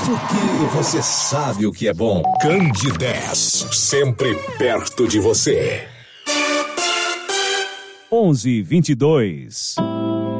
Porque você sabe o que é bom. Candidez, sempre perto de você. 11:22.